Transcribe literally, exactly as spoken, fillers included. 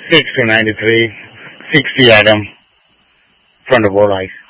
six to ninety-three, sixty items from the world life.